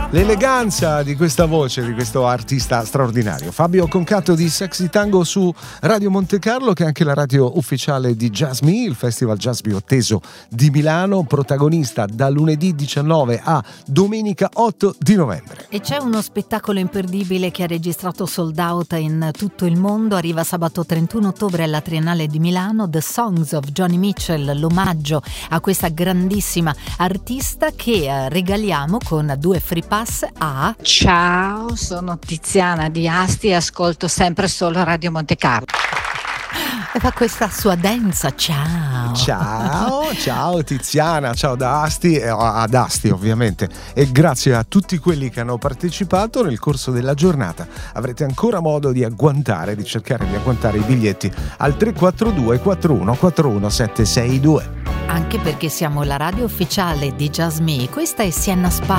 l'eleganza di questa voce, di questo artista straordinario. Fabio Concato di Sexy Tango su Radio Monte Carlo, che è anche la radio ufficiale di Jazz Me, il festival jazz più atteso di Milano, protagonista da lunedì 19 a domenica 8 di novembre. E c'è uno spettacolo imperdibile che ha registrato sold out in tutto il mondo. Arriva sabato 31 ottobre alla Triennale di Milano, The Songs of Joni Mitchell, l'omaggio a questa grandissima artista che regaliamo con 2 free pass a... Ciao, sono Tiziana di Asti e ascolto sempre solo Radio Monte Carlo. E fa questa sua danza, ciao Tiziana, ciao da Asti, ad Asti ovviamente, e grazie a tutti quelli che hanno partecipato nel corso della giornata. Avrete ancora modo di cercare di agguantare i biglietti al 342 41 41 762. Anche perché siamo la radio ufficiale di Jazz Me. Questa è Sienna Spaulding.